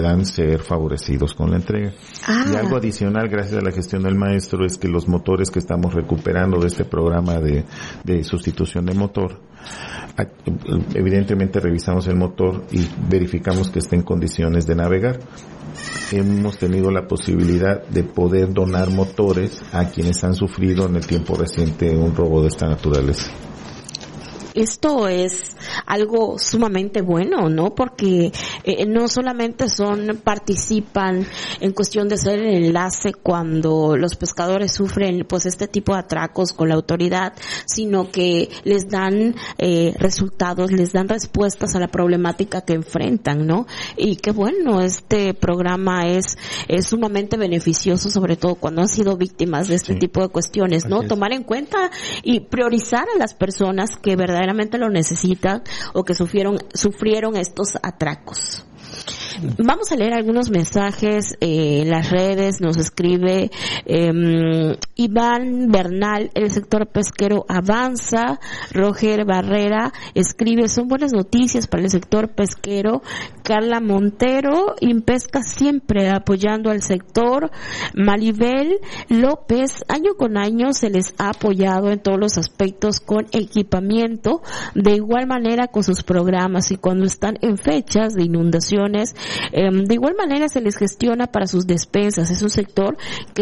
puedan ser favorecidos con la entrega. Y algo adicional, gracias a la gestión del maestro, es que los motores que estamos recuperando de este programa de sustitución de motor, evidentemente revisamos el motor y verificamos que esté en condiciones de navegar. Hemos tenido la posibilidad de poder donar motores a quienes han sufrido en el tiempo reciente un robo de esta naturaleza. Esto es algo sumamente bueno, ¿no? Porque no solamente participan en cuestión de ser el enlace cuando los pescadores sufren pues este tipo de atracos con la autoridad, sino que les dan resultados, les dan respuestas a la problemática que enfrentan, ¿no? Y qué bueno, este programa es sumamente beneficioso, sobre todo cuando han sido víctimas de este tipo de cuestiones, ¿no? Tomar en cuenta y priorizar a las personas que verdaderamente lo necesitan o que sufrieron estos atracos. Vamos a leer algunos mensajes en las redes. Nos escribe Iván Bernal: el sector pesquero avanza. Roger Barrera escribe: son buenas noticias para el sector pesquero. Carla Montero: Impesca siempre apoyando al sector. Maribel López: año con año se les ha apoyado en todos los aspectos con equipamiento, de igual manera con sus programas, y cuando están en fechas de inundaciones, de igual manera se les gestiona para sus despensas. Es un sector que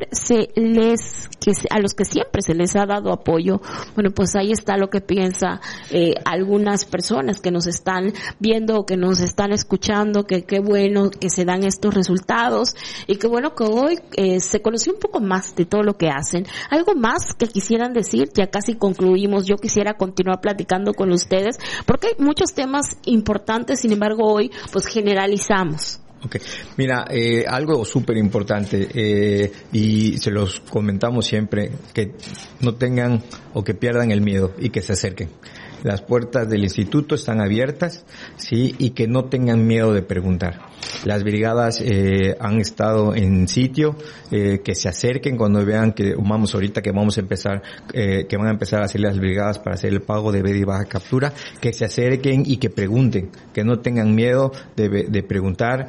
a los que siempre se les ha dado apoyo. Bueno, pues ahí está lo que piensa algunas personas que nos están viendo o que nos están escuchando, que qué bueno que se dan estos resultados y qué bueno que hoy se conoció un poco más de todo lo que hacen. Algo más que quisieran decir, ya casi concluimos. Yo quisiera continuar platicando con ustedes porque hay muchos temas importantes, sin embargo hoy pues generalizamos. Okay. Mira, algo súper importante, y se los comentamos siempre, que no tengan o que pierdan el miedo y que se acerquen. Las puertas del instituto están abiertas, sí, y que no tengan miedo de preguntar. Las brigadas han estado en sitio, que se acerquen cuando vean que ahorita que vamos a empezar, que van a empezar a hacer las brigadas para hacer el pago de veda y baja captura, que se acerquen y que pregunten, que no tengan miedo de preguntar,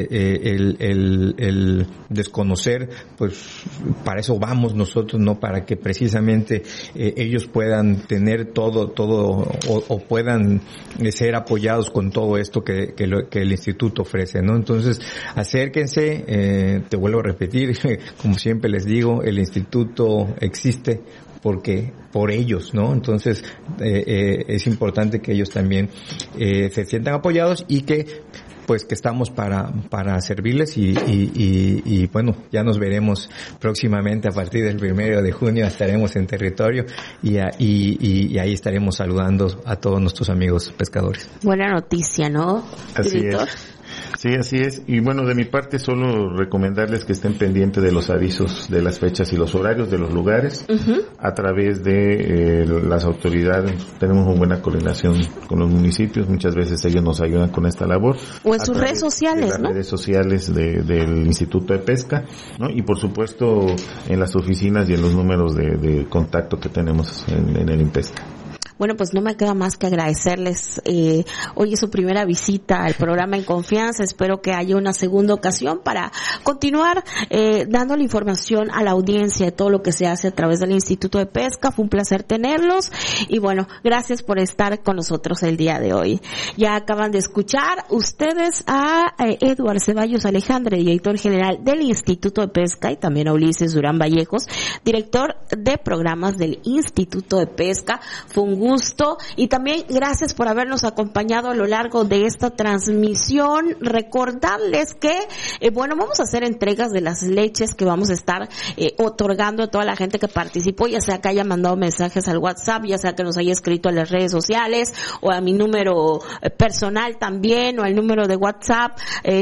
el desconocer, pues para eso vamos nosotros, no para que precisamente ellos puedan tener todo o puedan ser apoyados con todo esto que el instituto ofrece, ¿no? Entonces, acérquense, te vuelvo a repetir, como siempre les digo, el instituto existe por ellos, ¿no? Entonces, es importante que ellos también se sientan apoyados y que estamos para servirles y bueno, ya nos veremos próximamente a partir del 1 de junio, estaremos en territorio y ahí estaremos saludando a todos nuestros amigos pescadores. Buena noticia, ¿no, director? Sí, así es. Y bueno, de mi parte solo recomendarles que estén pendientes de los avisos de las fechas y los horarios de los lugares a través de las autoridades. Tenemos una buena coordinación con los municipios, muchas veces ellos nos ayudan con esta labor. O en sus redes sociales, las redes sociales del Instituto de Pesca, ¿no? Y por supuesto en las oficinas y en los números de contacto que tenemos en el Impesca. Bueno, pues no me queda más que agradecerles. Hoy es su primera visita al programa En Confianza. Espero que haya una segunda ocasión para continuar dando la información a la audiencia de todo lo que se hace a través del Instituto de Pesca. Fue un placer tenerlos y bueno, gracias por estar con nosotros el día de hoy. Ya acaban de escuchar ustedes a Eduard Ceballos Alejandre, director general del Instituto de Pesca, y también a Ulises Durán Vallejos, director de programas del Instituto de Pesca. Fue un gusto y también gracias por habernos acompañado a lo largo de esta transmisión. Recordarles que vamos a hacer entregas de las leches que vamos a estar otorgando a toda la gente que participó, ya sea que haya mandado mensajes al WhatsApp, ya sea que nos haya escrito a las redes sociales o a mi número personal también, o al número de WhatsApp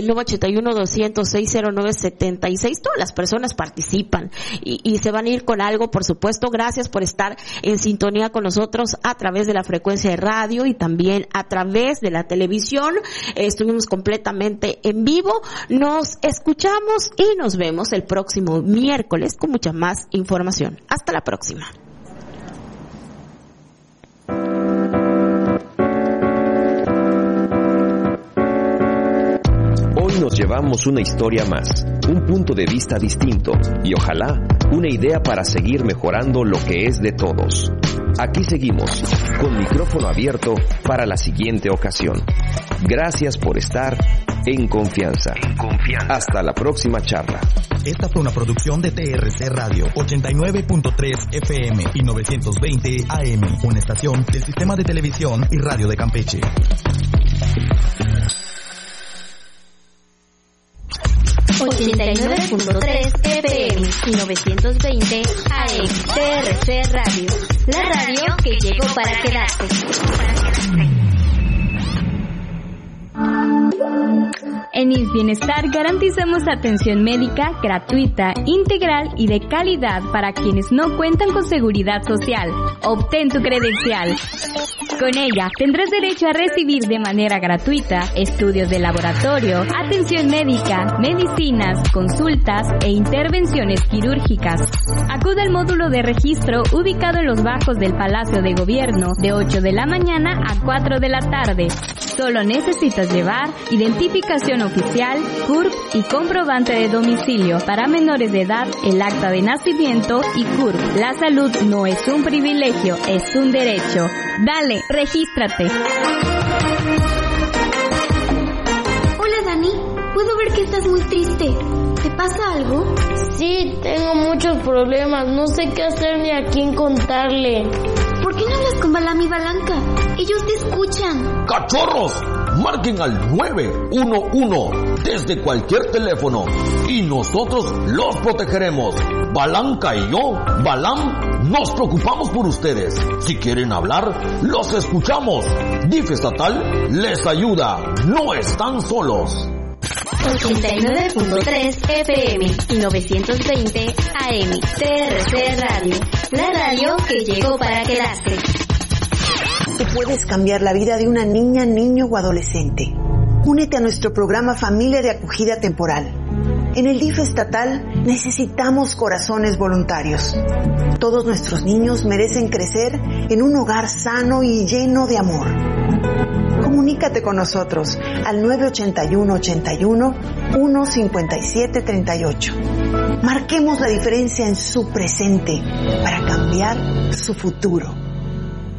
981-206-0976. Todas las personas participan y se van a ir con algo, por supuesto. Gracias por estar en sintonía con nosotros a través de la frecuencia de radio y también a través de la televisión. Estuvimos completamente en vivo. Nos escuchamos y nos vemos el próximo miércoles con mucha más información. Hasta la próxima. nos llevamos una historia más, un punto de vista distinto y ojalá una idea para seguir mejorando lo que es de todos. Aquí seguimos, con micrófono abierto para la siguiente ocasión. Gracias por estar en confianza. Hasta la próxima charla. Esta fue una producción de TRC Radio, 89.3 FM y 920 AM, una estación del Sistema de Televisión y Radio de Campeche. ...89.3 FM y 920 AM, TRC Radio, la radio que llegó para quedarse. En IMSS Bienestar garantizamos atención médica gratuita, integral y de calidad para quienes no cuentan con seguridad social. Obtén tu credencial. Con ella tendrás derecho a recibir de manera gratuita estudios de laboratorio, atención médica, medicinas, consultas e intervenciones quirúrgicas. Acude al módulo de registro ubicado en los bajos del Palacio de Gobierno de 8 de la mañana a 4 de la tarde. Solo necesitas llevar identificación oficial, CURP y comprobante de domicilio. Para menores de edad, el acta de nacimiento y CURP. La salud no es un privilegio, es un derecho. Dale, regístrate. Hola Dani, puedo ver que estás muy triste. ¿Te pasa algo? Sí, tengo muchos problemas, no sé qué hacer ni a quién contarle. ¿Por qué no hablas con Balam y Balanca? Ellos te escuchan. ¡Cachorros! Marquen al 911 desde cualquier teléfono y nosotros los protegeremos. Balanca y yo, Balam, nos preocupamos por ustedes. Si quieren hablar, los escuchamos. DIF estatal les ayuda. No están solos. 89.3 FM y 920 AM, TRC Radio, la radio que llegó para quedarse. Tú puedes cambiar la vida de una niña, niño o adolescente. Únete a nuestro programa Familia de Acogida Temporal. En el DIF estatal necesitamos corazones voluntarios. Todos nuestros niños merecen crecer en un hogar sano y lleno de amor. Comunícate con nosotros al 981-81-157-38. Marquemos la diferencia en su presente para cambiar su futuro.